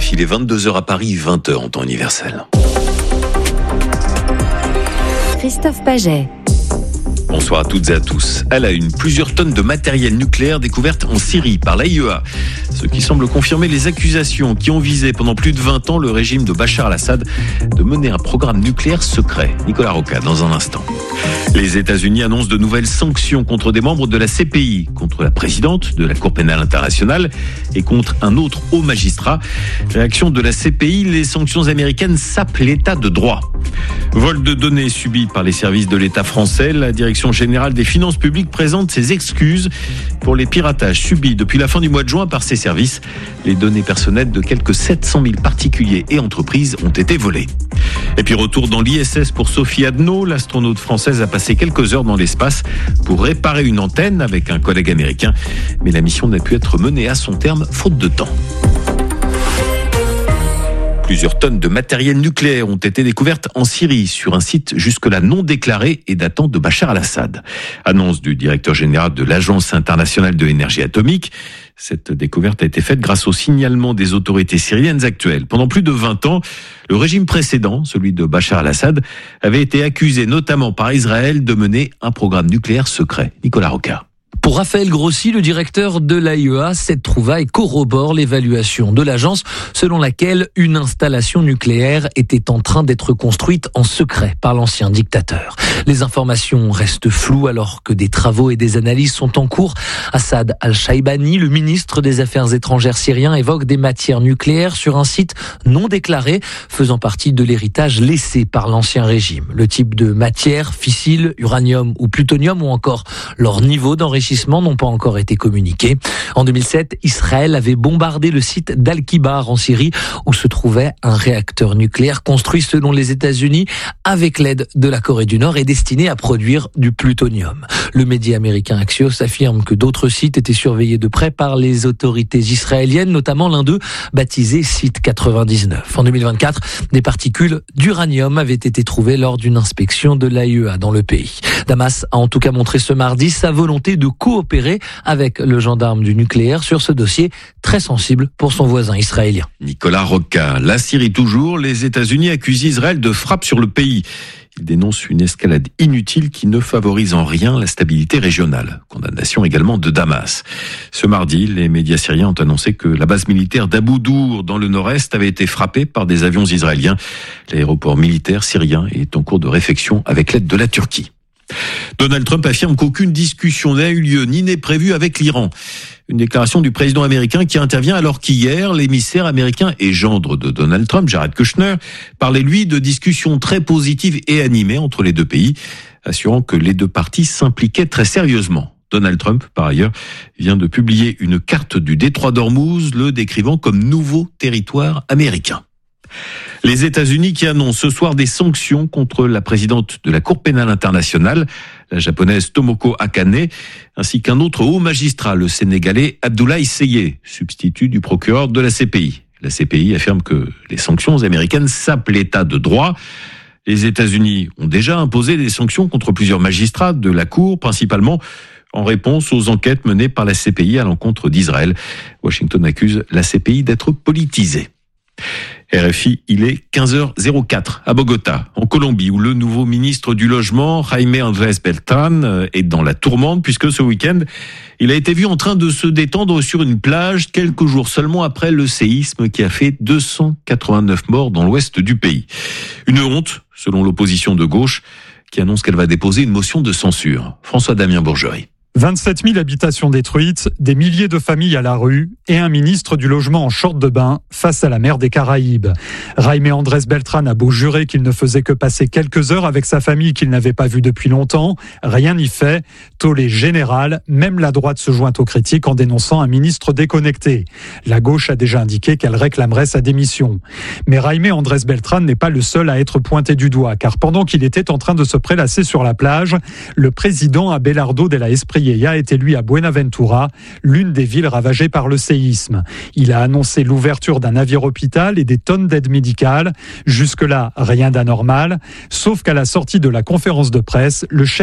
RFI, il est 22h à Paris, 20h en temps universel. Christophe Paget. Bonsoir à toutes et à tous. À la une, plusieurs tonnes de matériel nucléaire découvertes en Syrie par l'AIEA. Ce qui semble confirmer les accusations qui ont visé pendant plus de 20 ans le régime de Bachar al-Assad de mener un programme nucléaire secret. Nicolas Rocca, dans un instant. Les États-Unis annoncent de nouvelles sanctions contre des membres de la CPI, contre la présidente de la Cour pénale internationale et contre un autre haut magistrat. Réaction de la CPI, les sanctions américaines sapent l'état de droit. Vol de données subi par les services de l'État français, la Direction générale des finances publiques présente ses excuses pour les piratages subis depuis la fin du mois de juin par ses services. Les données personnelles de quelques 700 000 particuliers et entreprises ont été volées. Et puis retour dans l'ISS pour Sophie Adno, l'astronaute française a passé quelques heures dans l'espace pour réparer une antenne avec un collègue américain. Mais la mission n'a pu être menée à son terme faute de temps. Plusieurs tonnes de matériel nucléaire ont été découvertes en Syrie sur un site jusque-là non déclaré et datant de Bachar al-Assad. Annonce du directeur général de l'Agence internationale de l'énergie atomique. Cette découverte a été faite grâce au signalement des autorités syriennes actuelles. Pendant plus de 20 ans, le régime précédent, celui de Bachar al-Assad, avait été accusé notamment par Israël de mener un programme nucléaire secret. Nicolas Rocca. Pour Raphaël Grossi, le directeur de l'AIEA, cette trouvaille corrobore l'évaluation de l'agence selon laquelle une installation nucléaire était en train d'être construite en secret par l'ancien dictateur. Les informations restent floues alors que des travaux et des analyses sont en cours. Assad al-Shaibani, le ministre des Affaires étrangères syrien, évoque des matières nucléaires sur un site non déclaré faisant partie de l'héritage laissé par l'ancien régime. Le type de matière, fissile, uranium ou plutonium ou encore leur niveau d'enrichissement n'ont pas encore été communiqués. En 2007, Israël avait bombardé le site d'Al-Kibar en Syrie où se trouvait un réacteur nucléaire construit selon les États-Unis avec l'aide de la Corée du Nord et destiné à produire du plutonium. Le média américain Axios affirme que d'autres sites étaient surveillés de près par les autorités israéliennes, notamment l'un d'eux baptisé Site 99. En 2024, des particules d'uranium avaient été trouvées lors d'une inspection de l'AIEA dans le pays. Damas a en tout cas montré ce mardi sa volonté de coopérer avec le gendarme du nucléaire sur ce dossier très sensible pour son voisin israélien. Nicolas Rocca. La Syrie toujours, les États-Unis accusent Israël de frappe sur le pays. Ils dénoncent une escalade inutile qui ne favorise en rien la stabilité régionale. Condamnation également de Damas. Ce mardi, les médias syriens ont annoncé que la base militaire d'Abu Dour dans le nord-est avait été frappée par des avions israéliens. L'aéroport militaire syrien est en cours de réfection avec l'aide de la Turquie. Donald Trump affirme qu'aucune discussion n'a eu lieu ni n'est prévue avec l'Iran. Une déclaration du président américain qui intervient alors qu'hier, l'émissaire américain et gendre de Donald Trump, Jared Kushner, parlait lui de discussions très positives et animées entre les deux pays, assurant que les deux parties s'impliquaient très sérieusement. Donald Trump, par ailleurs, vient de publier une carte du détroit d'Ormuz, le décrivant comme nouveau territoire américain. Les États-Unis qui annoncent ce soir des sanctions contre la présidente de la Cour pénale internationale, la japonaise Tomoko Akane, ainsi qu'un autre haut magistrat, le sénégalais Abdoulaye Seye, substitut du procureur de la CPI. La CPI affirme que les sanctions américaines sapent l'état de droit. Les États-Unis ont déjà imposé des sanctions contre plusieurs magistrats de la Cour, principalement en réponse aux enquêtes menées par la CPI à l'encontre d'Israël. Washington accuse la CPI d'être politisée. RFI, il est 15h04 à Bogota, en Colombie, où le nouveau ministre du Logement, Jaime Andrés Beltrán, est dans la tourmente, puisque ce week-end, il a été vu en train de se détendre sur une plage quelques jours seulement après le séisme qui a fait 289 morts dans l'ouest du pays. Une honte, selon l'opposition de gauche, qui annonce qu'elle va déposer une motion de censure. François-Damien Bourgerie. 27 000 habitations détruites, des milliers de familles à la rue et un ministre du logement en short de bain face à la mer des Caraïbes. Jaime Andrés Beltrán a beau jurer qu'il ne faisait que passer quelques heures avec sa famille qu'il n'avait pas vue depuis longtemps, rien n'y fait. Tollé général, même la droite se joint aux critiques en dénonçant un ministre déconnecté. La gauche a déjà indiqué qu'elle réclamerait sa démission. Mais Jaime Andrés Beltrán n'est pas le seul à être pointé du doigt, car pendant qu'il était en train de se prélasser sur la plage, le président Abelardo de la Espriella était lui à Buenaventura, l'une des villes ravagées par le séisme. Il a annoncé l'ouverture d'un navire-hôpital et des tonnes d'aide médicale. Jusque-là, rien d'anormal, sauf qu'à la sortie de la conférence de presse, le chef